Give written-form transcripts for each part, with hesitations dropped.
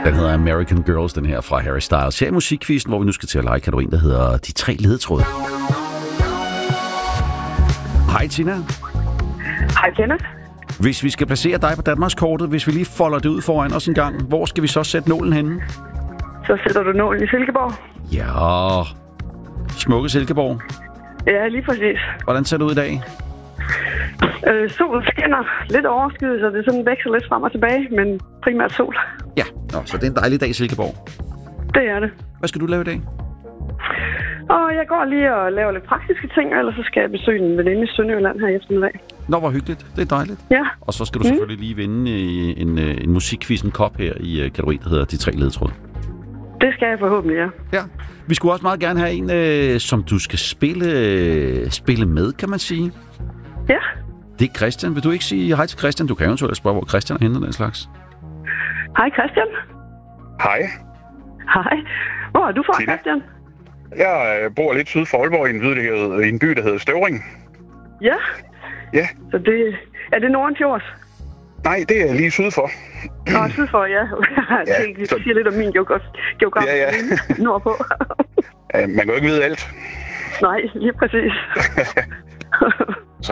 Den hedder American Girls, den her fra Harry Styles. Her i musikquizzen, hvor vi nu skal til at lege kategorien, der hedder De 3 ledetråde. Hej Tina. Hej Kenneth. Hvis vi skal placere dig på Danmarkskortet, hvis vi lige folder det ud foran os en gang, hvor skal vi så sætte nålen henne? Så sætter du nålen i Silkeborg. Ja, smukke Silkeborg. Ja, lige præcis. Hvordan ser det ud i dag? Solen skinner lidt overskyet, så det sådan veksler lidt frem og tilbage, men primært sol. Ja, så det er en dejlig dag i Silkeborg. Det er det. Hvad skal du lave i dag? Og jeg går lige og laver lidt praktiske ting, eller så skal jeg besøge en veninde i Sønderjylland her i eftermiddag. Nå, hvor hyggeligt. Det er dejligt. Ja. Og så skal du selvfølgelig lige vinde en musikquiz, en kop her i kategorien, der hedder De 3 ledetråde. Det skal jeg forhåbentlig, ja. Ja. Vi skulle også meget gerne have en, som du skal spille med, kan man sige. Ja. Det er Christian. Vil du ikke sige hej til Christian? Du kan eventuelt spørge, hvor Christian er henne, den slags. Hej Christian. Hej. Hej. Hvor er du fra, Tina. Christian? Jeg bor lidt syd for Aalborg i en by, der hedder Støvring. Ja. Ja. Så det er det Nordenfjords? Nej, det er lige syd for. Nå, syd for, ja. Det siger lidt om min geografi Ja. nordpå. Man kan jo ikke vide alt. Nej, lige præcis. Så.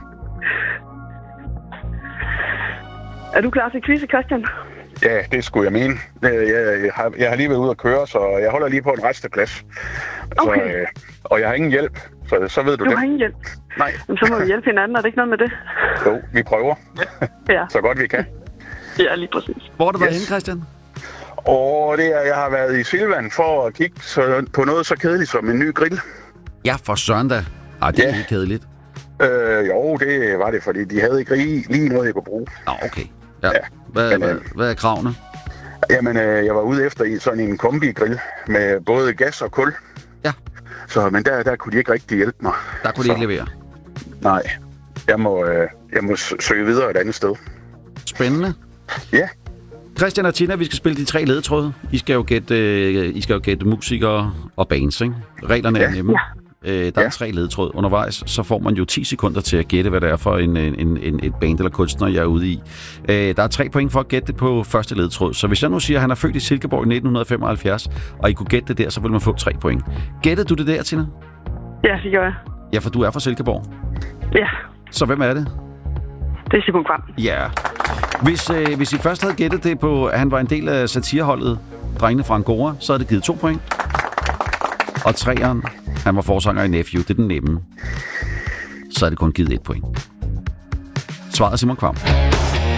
Er du klar til quizzen, Christian? Ja, det skulle jeg mene. Jeg har lige været ude at køre, så jeg holder lige på en resteplads. Okay. Og jeg har ingen hjælp, så ved du det. Du har ingen hjælp? Nej. Jamen, så må vi hjælpe hinanden, er det ikke noget med det? Jo, vi prøver. Ja. Så godt vi kan. Ja, lige præcis. Hvor har du været henne, Christian? Og jeg har været i Silvan for at kigge på noget så kedeligt som en ny grill. Ja, for søren da. Det er ikke kedeligt. Jo, det var det, fordi de havde ikke lige noget, jeg kunne bruge. Okay. Ja. Hvad er kravene? Jamen, jeg var ude efter sådan en kombi-grill med både gas og kul. Ja. Men der kunne de ikke rigtig hjælpe mig. Der kunne de ikke levere? Nej. Jeg må søge videre et andet sted. Spændende. Ja. Christian og Tina, vi skal spille De 3 ledetråde. I skal jo gætte musikere og bands, ikke? Reglerne er nemme. Ja. Der er 3 ledetråd undervejs, så får man jo 10 sekunder til at gætte, hvad det er for et band eller kunstner, jeg er ude i. Der er 3 point for at gætte det på første ledetråd, så hvis jeg nu siger, at han er født i Silkeborg i 1975, og I kunne gætte det der, så vil man få 3 point. Gættede du det der, Tina? Ja, det gør jeg. Ja, for du er fra Silkeborg. Ja. Så hvem er det? Det er Simon Kvam. Ja. Hvis I først havde gættet det på, at han var en del af satireholdet Drengene fra Angora, så havde det givet 2 point. Og 3'eren, han var forsanger i Nephew, det er den nemme. Så er det kun givet 1 point. Svaret er Simon Kvam.